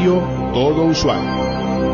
Radio Todo Usuario.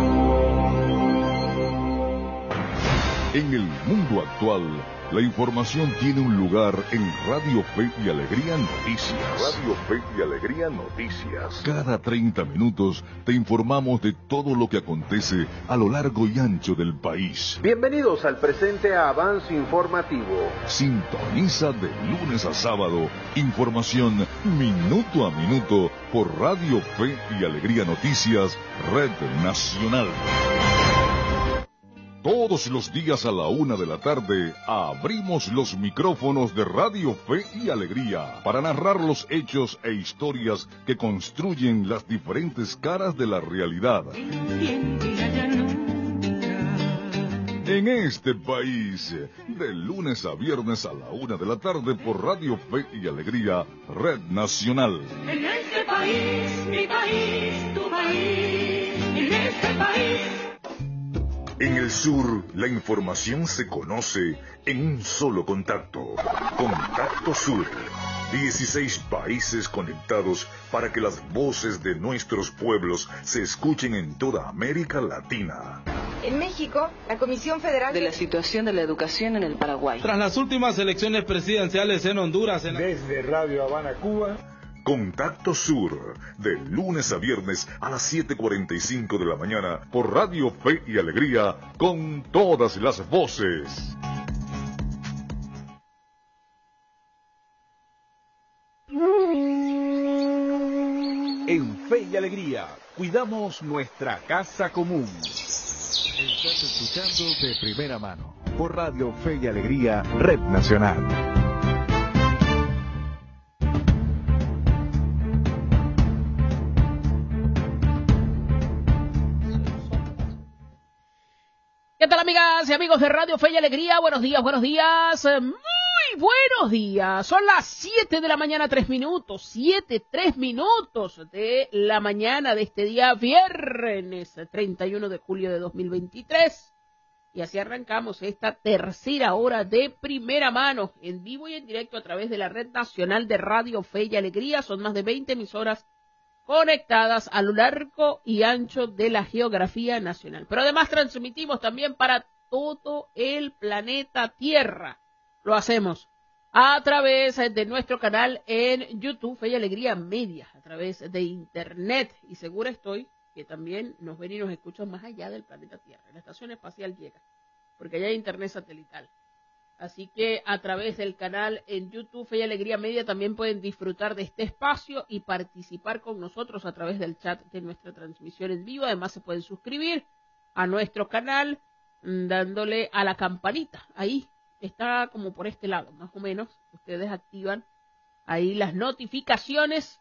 En el mundo actual, la información tiene un lugar en Radio Fe y Alegría Noticias. Radio Fe y Alegría Noticias. Cada 30 minutos te informamos de todo lo que acontece a lo largo y ancho del país. Bienvenidos al presente Avance Informativo. Sintoniza de lunes a sábado información minuto a minuto por Radio Fe y Alegría Noticias, Red Nacional. Todos los días a la 1 de la tarde abrimos los micrófonos de Radio Fe y Alegría para narrar los hechos e historias que construyen las diferentes caras de la realidad. En este país, de lunes a viernes a la 1 de la tarde por Radio Fe y Alegría, Red Nacional. En este país, mi país, tu país, en este país. En el sur, la información se conoce en un solo contacto. Contacto Sur. 16 países conectados para que las voces de nuestros pueblos se escuchen en toda América Latina. En México, la Comisión Federal de la situación de la educación en el Paraguay. Tras las últimas elecciones presidenciales en Honduras. Desde Radio Habana, Cuba. Contacto Sur, de lunes a viernes a las 7:45 de la mañana por Radio Fe y Alegría, con todas las voces. En Fe y Alegría, cuidamos nuestra casa común. Estás escuchando de primera mano por Radio Fe y Alegría, Red Nacional. ¿Qué tal, amigas y amigos de Radio Fe y Alegría? Buenos días, muy buenos días. Son las 7 de la mañana, 3 minutos, 3 minutos de la mañana de este día viernes 31 de julio de 2023. Y así arrancamos esta tercera hora de primera mano, en vivo y en directo a través de la Red Nacional de Radio Fe y Alegría. Son más de 20 emisoras conectadas a lo largo y ancho de la geografía nacional. Pero además transmitimos también para todo el planeta Tierra. Lo hacemos a través de nuestro canal en YouTube, Fe y Alegría Media, a través de Internet. Y segura estoy que también nos ven y nos escuchan más allá del planeta Tierra. La estación espacial llega, porque allá hay Internet satelital. Así que a través del canal en YouTube, Fe y Alegría Media, también pueden disfrutar de este espacio y participar con nosotros a través del chat de nuestra transmisión en vivo. Además, se pueden suscribir a nuestro canal dándole a la campanita. Ahí está, como por este lado, más o menos. Ustedes activan ahí las notificaciones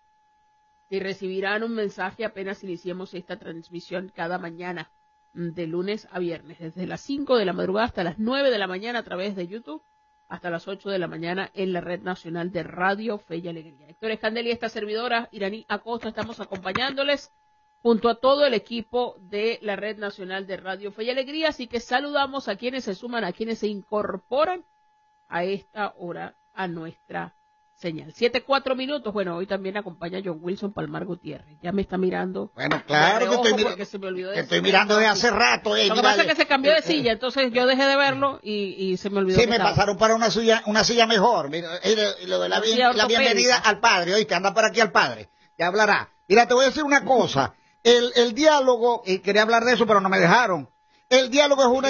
y recibirán un mensaje apenas iniciemos esta transmisión cada mañana, de lunes a viernes, desde las 5 de la madrugada hasta las 9 de la mañana a través de YouTube, hasta las 8 de la mañana en la Red Nacional de Radio Fe y Alegría. Héctor Escandel y esta servidora, Iraní Acosta, estamos acompañándoles junto a todo el equipo de la Red Nacional de Radio Fe y Alegría, así que saludamos a quienes se suman, a quienes se incorporan a esta hora a nuestra señal. 7:04 minutos. Bueno, hoy también acompaña John Wilson Palmar Gutiérrez. Ya me está mirando. Bueno, claro que estoy mirando desde hace rato. Lo que pasa es que se cambió de silla, entonces yo dejé de verlo y se me olvidó. Sí, me pasaron para una silla mejor. Mira, lo de la bienvenida al padre, oíste, anda por aquí al padre. Ya hablará. Mira, te voy a decir una cosa. El diálogo, y quería hablar de eso, pero no me dejaron. El diálogo es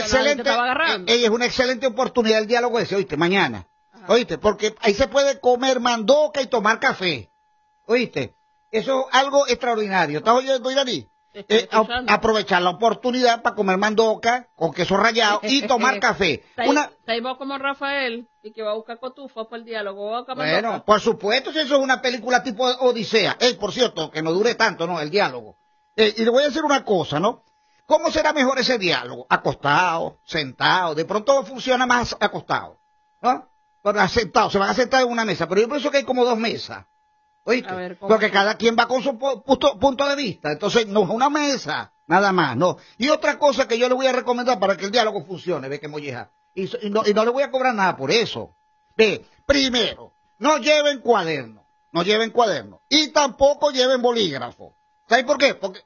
una excelente oportunidad, el diálogo ese, oíste, mañana. Oíste, porque ahí se puede comer mandoca y tomar café. Oíste, eso es algo extraordinario. ¿Estás oyendo, Iraní? Aprovechar la oportunidad para comer mandoca con queso rallado y tomar café. Está como Rafael y que va a buscar cotufas para el diálogo. Bueno, por supuesto, si eso es una película tipo Odisea. Por cierto, que no dure tanto, ¿no? El diálogo. Y le voy a decir una cosa, ¿no? ¿Cómo será mejor ese diálogo? Acostado, sentado. De pronto funciona más acostado, ¿no? Pero sentado, se van a sentar en una mesa. Pero yo pienso que hay como 2 mesas. ¿Oíste? Porque cada quien va con su punto de vista. Entonces, no es una mesa, nada más, no. Y otra cosa que yo le voy a recomendar para que el diálogo funcione, ve que molleja. Y no le voy a cobrar nada por eso. Ve, primero, no lleven cuaderno. Y tampoco lleven bolígrafo. ¿Sabes por qué? Porque